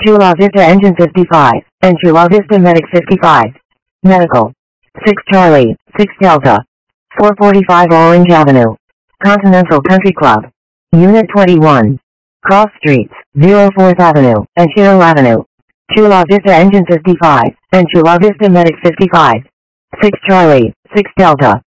Chula Vista Engine 55, and Chula Vista Medic 55. Medical. 6 Charlie, 6 Delta. 445 Orange Avenue. Continental Country Club. Unit 21. Cross Streets, 04th Avenue, and Shiro Avenue. Chula Vista Engine 55, and Chula Vista Medic 55. 6 Charlie, 6 Delta.